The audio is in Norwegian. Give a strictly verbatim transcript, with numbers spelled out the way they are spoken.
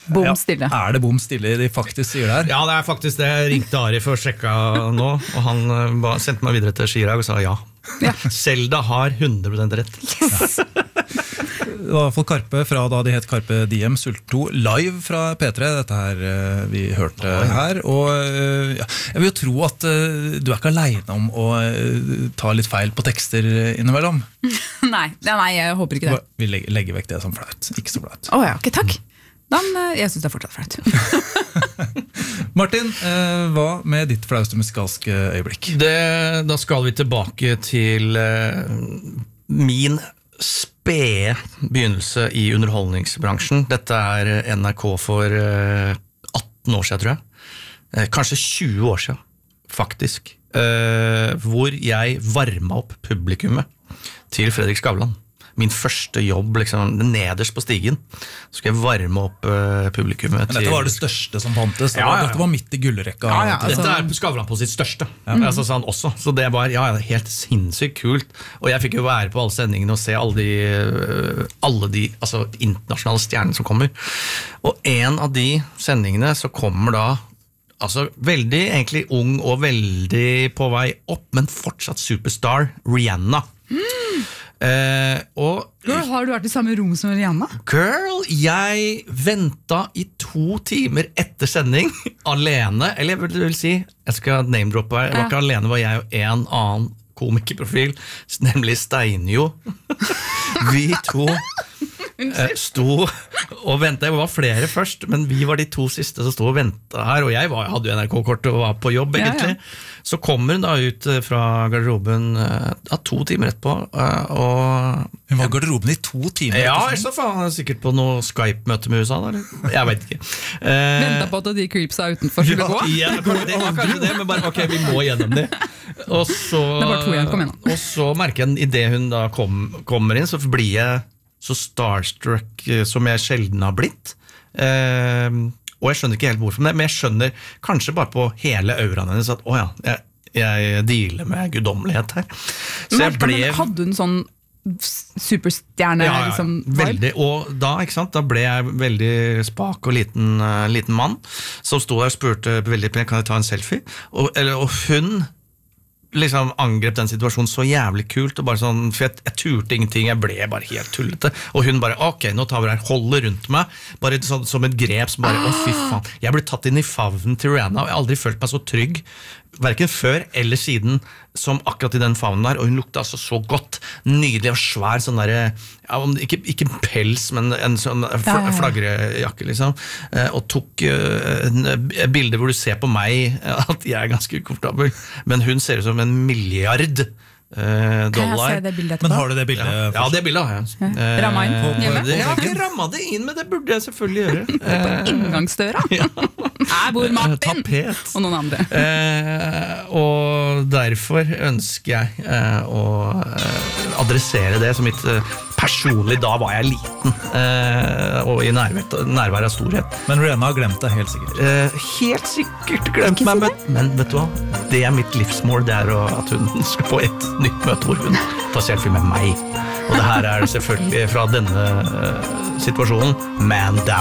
Bom stille. Ja, er det bom stille de faktisk sier det her? Ja, det er faktisk det. Jeg ringte Ari for å sjekke nå, og han uh, ba, sendte meg videre til Chirag og sa ja. Ja. Zelda har hundre prosent rett. Yes. Det var i hvert fall Karpe fra da de het Karpe Diem Sulto live fra P tre, dette her uh, vi hørte oh, ja. her. Og uh, ja, jeg vil jo tro at uh, du er ikke alene om å uh, ta litt feil på tekster innimellom. nei, nei, jeg håper ikke det. Vi legger, legger vekk det som flaut, ikke så flaut. Åh oh, ja, ok, takk. Men jeg synes det er fortsatt flaut. Martin, eh, hva med ditt flauste musikalske øyeblikk? Det, da skal vi tilbake til eh, min spede begynnelse i underholdningsbransjen. Dette er N R K for eh, atten år siden, tror jeg. Eh, kanskje tjue år siden, faktisk. Eh, hvor jeg varmet opp publikummet til Fredrik Skavlan. Min første jobb, liksom, nederst på stigen, så skal jeg varme opp uh, publikummet. Men dette var det største som fantes. Ja, ja, ja. Dette var midt i gullrekka. Ja, ja, altså. dette er Skavlan på sitt største. Ja. Altså, sånn også. Så det var ja, helt sinnssykt kult. Og jeg fikk jo være på alle sendingene og se alle de, uh, alle de altså, internasjonale stjernene som kommer. Og en av de sendingene så kommer da altså, veldig egentlig ung og veldig på vei opp, men fortsatt superstar, Rihanna. Mm. Uh, og, girl, har du vært i samme rom som Rihanna? Girl, jeg ventet i to timer etter sending alene, eller jeg vil si jeg skal name-droppe her, jeg var ikke ja. alene, var jeg og en annen komikerprofil, nemlig Steinjo. Vi to uh, sto og ventet, jeg var flere først, men vi var de to siste som sto og ventet her, og jeg var, hadde jo N R K-kort og var på jobb egentlig. Ja, ja. Så kommer hun da ut fra garderoben uh, to timer etterpå, uh, og... Hun var i garderoben i to timer? Ja, så faen sikkert på noe Skype-møte med U S A, eller? Jeg vet ikke. Uh, Ventet på at de creepsa utenfor skulle gå? Ja, det var kanskje det, men bare, ok, vi må gjennom det. Og så, det var to igjen, kom igjen. Og så merker jeg, i det hun da kom, kommer inn, så blir jeg så starstruck som jeg sjelden har blitt. Uh, Og jeg skjønner ikke helt hvorfor, men jeg skjønner kanskje bare på hele auraen hennes at åja, jeg, jeg dealer med guddommelighet her. Så men, jeg ble... men hadde hun sånn superstjerne ja, ja, liksom, veldig, og da, ikke sant, da ble jeg veldig spak og liten, uh, liten mann, som stod der og spurte veldig pent, kan jeg ta en selfie? Og, eller, og hun liksom angrep den situasjonen så jævlig kult, og bare sånn, for jeg, jeg turte ingenting, jeg ble bare helt tullete, og hun bare, ok, nå tar vi det her, holder rundt meg, bare så, som et grep, som bare, å fy faen, jeg ble tatt inn i favnen til Rihanna, og jeg har aldri følt meg så trygg, hverken før eller siden, som akkurat i den favnen der, og hun lukte altså så godt, nydelig og svær, sånn der, ja, ikke, ikke pels, men en sånn fl flagrejakke, liksom, og tok uh, bilder hvor du ser på meg, at jeg er ganske ukomfortabel, men hun ser ut som en milliard Uh, dollar. Men har du det bildet? Ja, ja det bildet har jeg. Ja. Ramma inn på hjemme? Jeg har ikke rammet det inn, men det burde jeg selvfølgelig gjøre. På inngangsdøra? Ja. Her bor Martin Tapet. Og noen andre. Uh, og derfor ønsker jeg uh, å uh, adressere det som mitt uh, personlig, da var jeg liten uh, og i nærvær, nærvær av storhet. Men Rihanna har glemt det helt sikkert. Uh, helt sikkert glemt meg, men, men vet du hva? Det er mitt livsmål, det er at hun skal få et nytt møte hvor hun tar selfie med meg. Og det her er selvfølgelig fra denne uh, situasjonen Man Down.